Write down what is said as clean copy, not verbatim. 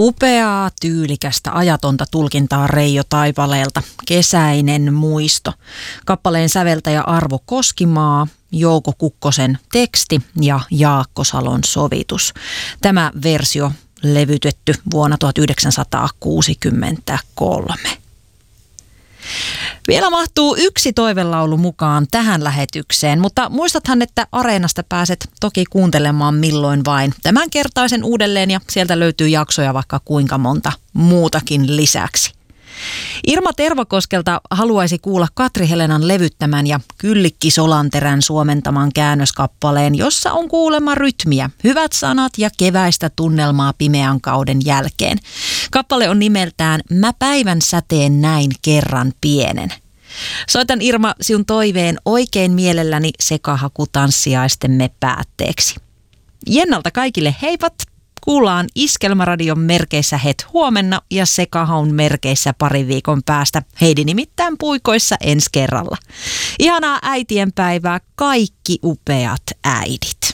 Upeaa, tyylikästä, ajatonta tulkintaa Reijo Taipaleelta. Kesäinen muisto. Kappaleen säveltäjä Arvo Koskimaa, Jouko Kukkosen teksti ja Jaakko Salon sovitus. Tämä versio levytetty vuonna 1963. Vielä mahtuu yksi toivelaulu mukaan tähän lähetykseen, mutta muistathan, että Areenasta pääset toki kuuntelemaan milloin vain tämän kertaisen uudelleen ja sieltä löytyy jaksoja vaikka kuinka monta muutakin lisäksi. Irma Tervakoskelta haluaisi kuulla Katri Helenan levyttämän ja Kyllikki Solanterän suomentaman käännöskappaleen, jossa on kuulemma rytmiä, hyvät sanat ja keväistä tunnelmaa pimeän kauden jälkeen. Kappale on nimeltään Mä päivän säteen näin kerran pienen. Soitan Irma sinun toiveen oikein mielelläni sekahakutanssiaistemme päätteeksi. Jennalta kaikille heipat! Kuullaan Iskelmäradion merkeissä huomenna ja Sekahaun merkeissä pari viikon päästä. Heidi nimittäin puikoissa ensi kerralla. Ihanaa äitienpäivää kaikki upeat äidit.